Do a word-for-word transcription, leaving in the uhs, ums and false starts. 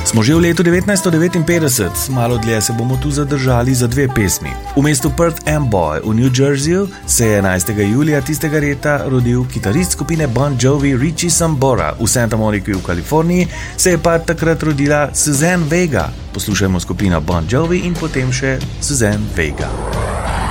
Smo že v letu devetnajststo devetinpetdeset, malo dlje se bomo tu zadržali za dve pesmi. V mestu Perth Amboy v New Jerseyju se je enajstega julija tistega leta rodil kitarist skupine Bon Jovi Richie Sambora. V Santa Moniki v Kaliforniji se je pa takrat rodila Suzanne Vega. Poslušajmo skupino Bon Jovi in potem še Suzanne Vega.